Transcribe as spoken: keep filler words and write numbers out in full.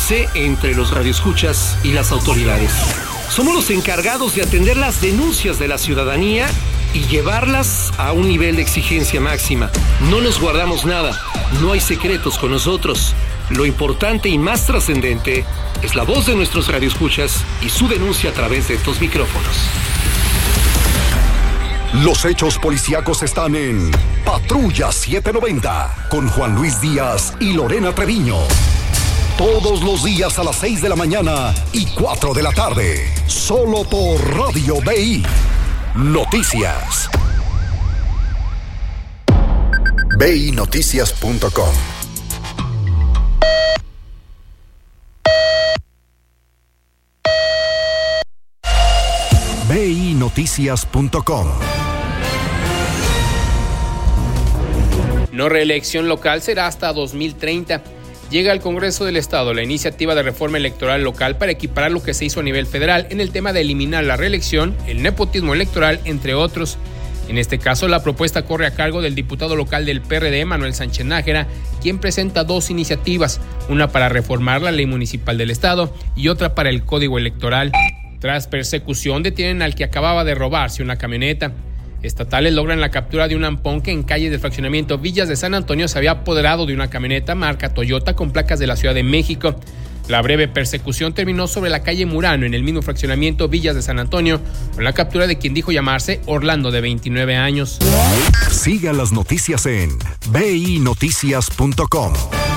enlace entre los radioescuchas y las autoridades. Somos los encargados de atender las denuncias de la ciudadanía y llevarlas a un nivel de exigencia máxima. No nos guardamos nada, no hay secretos con nosotros. Lo importante y más trascendente es la voz de nuestros radioescuchas y su denuncia a través de estos micrófonos. Los hechos policíacos están en Patrulla setecientos noventa con Juan Luis Díaz y Lorena Treviño. Todos los días a las seis de la mañana y cuatro de la tarde. Solo por Radio B I. Noticias. B I Noticias punto com. B I Noticias punto com. No reelección local será hasta dos mil treinta. Llega al Congreso del Estado la iniciativa de reforma electoral local para equiparar lo que se hizo a nivel federal en el tema de eliminar la reelección, el nepotismo electoral, entre otros. En este caso, la propuesta corre a cargo del diputado local del P R D, Manuel Sánchez Nájera, quien presenta dos iniciativas, una para reformar la ley municipal del Estado y otra para el Código Electoral. Tras persecución, detienen al que acababa de robarse una camioneta. Estatales logran la captura de un ampón que en calle del fraccionamiento Villas de San Antonio se había apoderado de una camioneta marca Toyota con placas de la Ciudad de México. La breve persecución terminó sobre la calle Murano, en el mismo fraccionamiento Villas de San Antonio, con la captura de quien dijo llamarse Orlando, de veintinueve años. Siga las noticias en B I Noticias punto com.